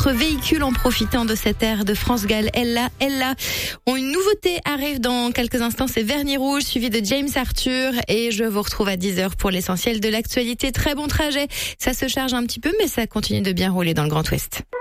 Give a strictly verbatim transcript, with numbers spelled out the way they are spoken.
votre véhicule en profitant de cette aire de France Gall. Ella, Ella. Bon, une nouveauté arrive dans quelques instants, c'est Vernis Rouge, suivi de James Arthur. Et je vous retrouve à dix heures pour l'essentiel de l'actualité. Très bon trajet. Ça se charge un petit peu, mais ça continue de bien rouler dans le Grand Ouest.